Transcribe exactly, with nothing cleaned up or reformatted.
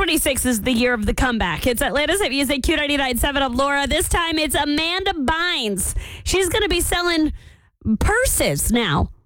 twenty-six is the year of the comeback. It's Atlanta's Hit Music, Q ninety-nine point seven of Laura. This time it's Amanda Bynes. She's going to be selling purses now